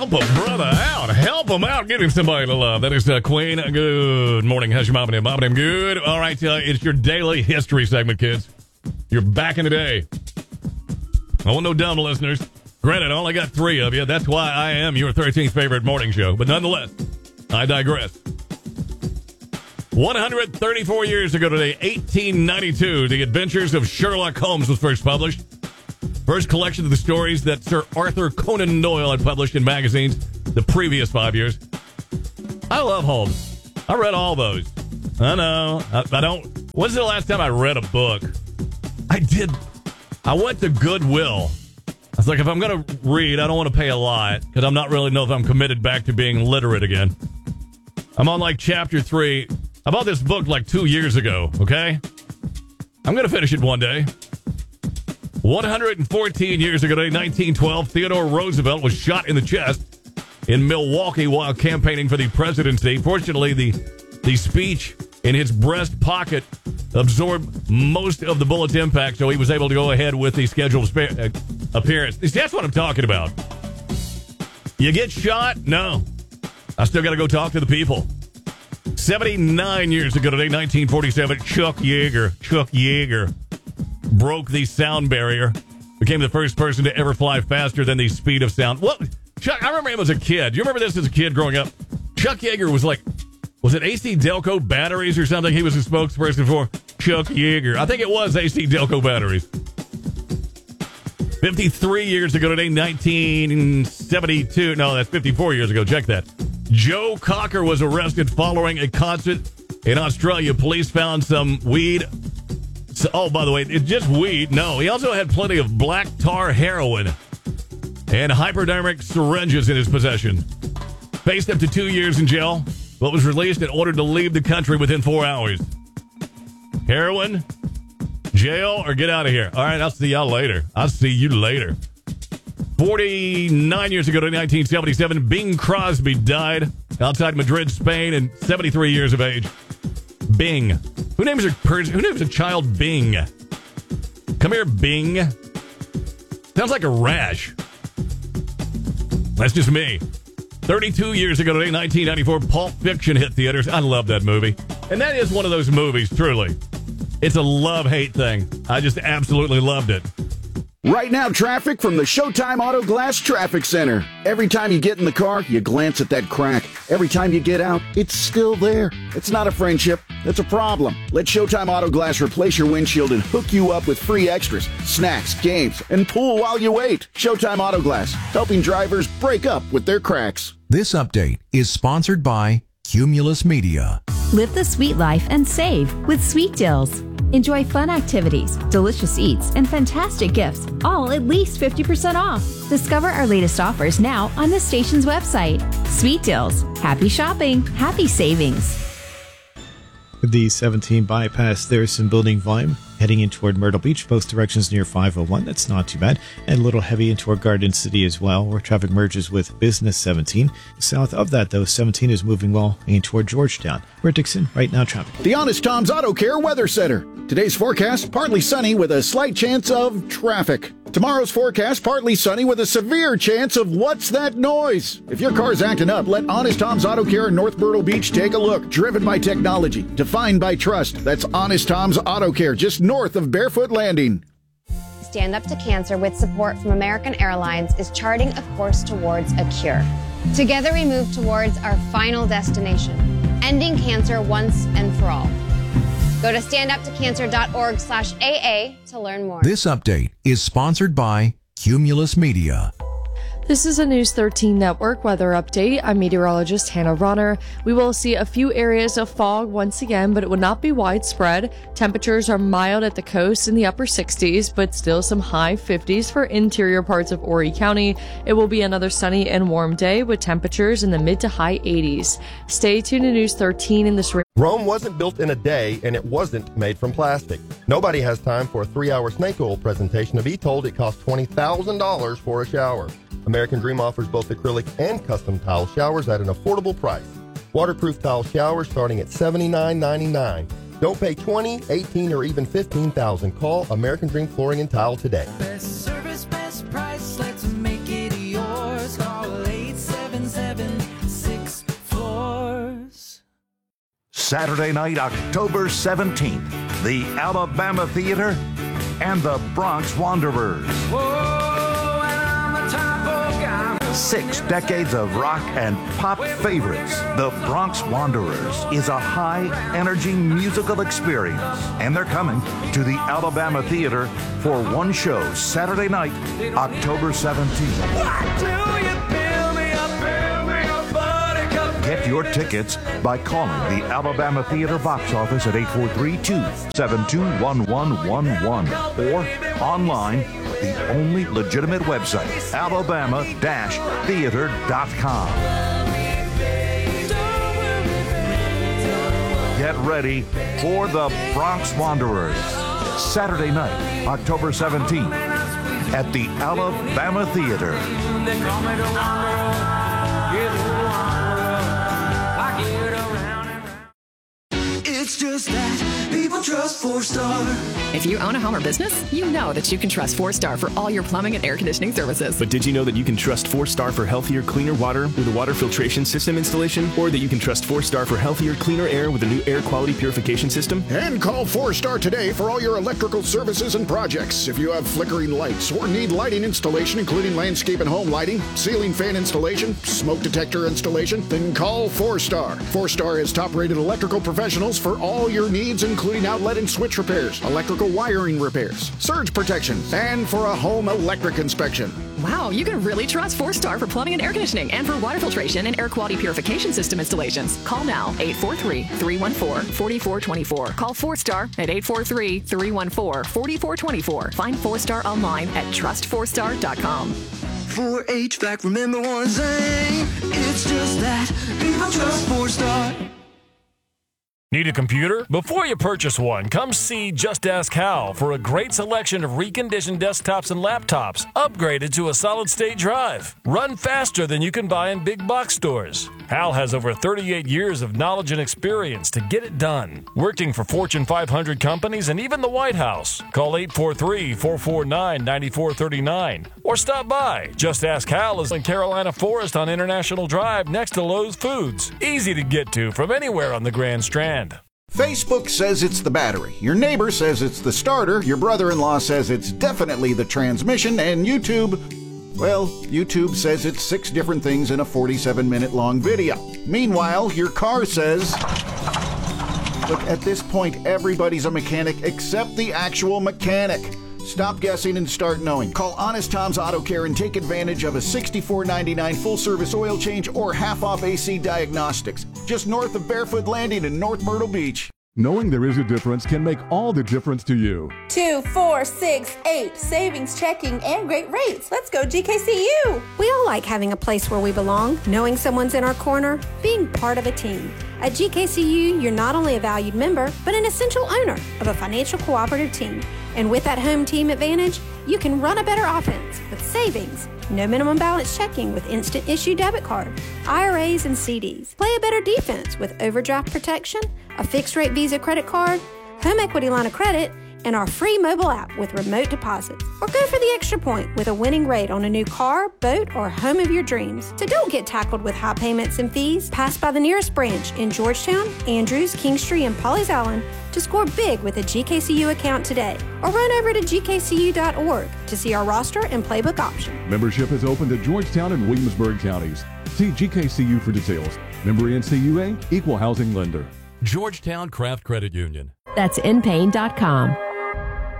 Help a brother out. Help him out. Give him somebody to love. That is Queen. Good morning. How's your mom and him? Mom and him good. All right, it's your daily history segment, kids. You're back in the day. I want no dumb listeners. Granted, I only got 3 of you. That's why I am your 13th favorite morning show. But nonetheless, I digress. 134 years ago today, 1892, The Adventures of Sherlock Holmes was first published. First collection of the stories that Sir Arthur Conan Doyle had published in magazines the previous 5 years. I love Holmes. I read all those. I know. I don't. When's the last time I read a book? I did. I went to Goodwill. I was like, if I'm going to read, I don't want to pay a lot because I'm not really know if I'm committed back to being literate again. I'm on like chapter 3. I bought this book like 2 years ago, okay? I'm going to finish it one day. 114 years ago today, 1912, Theodore Roosevelt was shot in the chest in Milwaukee while campaigning for the presidency. Fortunately, the speech in his breast pocket absorbed most of the bullet's impact, so he was able to go ahead with the scheduled appearance. That's what I'm talking about. You get shot? No. I still got to go talk to the people. 79 years ago today, 1947, Chuck Yeager broke the sound barrier, became the first person to ever fly faster than the speed of sound. What? Chuck, I remember him as a kid. Do you remember this as a kid growing up? Chuck Yeager was like, was it AC Delco batteries or something? He was a spokesperson for Chuck Yeager. I think it was AC Delco batteries. 53 years ago today, 1972. No, that's 54 years ago. Check that. Joe Cocker was arrested following a concert in Australia. Police found some weed. Oh, by the way, it's just weed. No, he also had plenty of black tar heroin and hypodermic syringes in his possession. Faced up to 2 years in jail, but was released and ordered to leave the country within 4 hours. Heroin, jail, or get out of here. All right, I'll see y'all later. I'll see you later. 49 years ago to 1977, Bing Crosby died outside Madrid, Spain, and 73 years of age. Bing. Who names a child Bing? Come here, Bing. Sounds like a rash. That's just me. 32 years ago today, 1994, Pulp Fiction hit theaters. I love that movie. And that is one of those movies, truly. It's a love-hate thing. I just absolutely loved it. Right now, traffic from the Showtime Auto Glass Traffic Center. Every time you get in the car, you glance at that crack. Every time you get out, it's still there. It's not a friendship. It's a problem. Let Showtime Auto Glass replace your windshield and hook you up with free extras, snacks, games, and pool while you wait. Showtime Auto Glass, helping drivers break up with their cracks. This update is sponsored by Cumulus Media. Live the sweet life and save with Sweet Deals. Enjoy fun activities, delicious eats, and fantastic gifts, all at least 50% off. Discover our latest offers now on the station's website. Sweet Deals. Happy shopping. Happy savings. With the 17 bypass, there's some building volume heading in toward Myrtle Beach, both directions near 501. That's not too bad. And a little heavy in toward Garden City as well, where traffic merges with Business 17. South of that, though, 17 is moving well in toward Georgetown. We're at Dixon. Right now, traffic. The Honest Tom's Auto Care Weather Center. Today's forecast, partly sunny with a slight chance of traffic. Tomorrow's forecast, partly sunny with a severe chance of what's that noise? If your car's acting up, let Honest Tom's Auto Care in North Myrtle Beach take a look. Driven by technology, defined by trust. That's Honest Tom's Auto Care, just north of Barefoot Landing. Stand Up to Cancer, with support from American Airlines, is charting a course towards a cure. Together we move towards our final destination, ending cancer once and for all. Go to standuptocancer.org/AA to learn more. This update is sponsored by Cumulus Media. This is a News 13 Network weather update. I'm meteorologist Hannah Ronner. We will see a few areas of fog once again, but it will not be widespread. Temperatures are mild at the coast in the upper 60s, but still some high 50s for interior parts of Horry County. It will be another sunny and warm day with temperatures in the mid to high 80s. Stay tuned to News 13 in this. Rome wasn't built in a day, and it wasn't made from plastic. Nobody has time for a 3-hour snake oil presentation to be told it costs $20,000 for a shower. American Dream offers both acrylic and custom tile showers at an affordable price. Waterproof tile showers starting at $79.99. Don't pay $20,000, $18,000, or even $15,000. Call American Dream Flooring and Tile today. Best service, best price, let's make it yours. Call 877 Saturday night, October 17th, the Alabama Theater and the Bronx Wanderers. 6 decades of rock and pop favorites. The Bronx Wanderers is a high-energy musical experience, and they're coming to the Alabama Theater for one show Saturday night, October 17th. Get your tickets by calling the Alabama Theater box office at 843-272-1111 or online, the only legitimate website, alabama-theater.com. Get ready for the Bronx Wanderers, Saturday night, October 17th, at the Alabama Theater. It's just that people trust 4-Star. If you own a home or business, you know that you can trust 4-Star for all your plumbing and air conditioning services. But did you know that you can trust 4-Star for healthier, cleaner water with a water filtration system installation? Or that you can trust 4-Star for healthier, cleaner air with a new air quality purification system? And call 4-Star today for all your electrical services and projects. If you have flickering lights or need lighting installation, including landscape and home lighting, ceiling fan installation, smoke detector installation, then call 4-Star. 4-Star has top-rated electrical professionals for all your needs, including outlet and switch repairs, electrical wiring repairs, surge protection, and for a home electric inspection. Wow, you can really trust 4-Star for plumbing and air conditioning and for water filtration and air quality purification system installations. Call now, 843-314-4424. Call 4-Star at 843-314-4424. Find 4-Star online at trust4star.com. For HVAC, remember one thing. It's just that people trust 4-Star. Need a computer? Before you purchase one, come see Just Ask Hal for a great selection of reconditioned desktops and laptops, upgraded to a solid-state drive. Run faster than you can buy in big box stores. Hal has over 38 years of knowledge and experience to get it done, working for Fortune 500 companies and even the White House. Call 843-449-9439 or stop by. Just Ask Hal is in Carolina Forest on International Drive next to Lowe's Foods. Easy to get to from anywhere on the Grand Strand. Facebook says it's the battery. Your neighbor says it's the starter. Your brother-in-law says it's definitely the transmission. And YouTube, well, YouTube says it's 6 different things in a 47-minute long video. Meanwhile, your car says... Look, at this point, everybody's a mechanic except the actual mechanic. Stop guessing and start knowing. Call Honest Tom's Auto Care and take advantage of a $64.99 full-service oil change or half-off AC diagnostics. Just north of Barefoot Landing in North Myrtle Beach. Knowing there is a difference can make all the difference to you. 2, 4, 6, 8. Savings, checking, and great rates. Let's go GKCU. We all like having a place where we belong, knowing someone's in our corner, being part of a team. At GKCU, you're not only a valued member, but an essential owner of a financial cooperative team. And with that home team advantage, you can run a better offense with savings, no minimum balance checking with instant issue debit card, IRAs and CDs. Play a better defense with overdraft protection, a fixed rate Visa credit card, home equity line of credit, and our free mobile app with remote deposits. Or go for the extra point with a winning rate on a new car, boat, or home of your dreams. So don't get tackled with high payments and fees. Pass by the nearest branch in Georgetown, Andrews, Kingstree, and Pawleys Island to score big with a GKCU account today. Or run over to gkcu.org to see our roster and playbook option. Membership is open to Georgetown and Williamsburg counties. See GKCU for details. Member NCUA, Equal Housing Lender. Georgetown Craft Credit Union. That's inpain.com.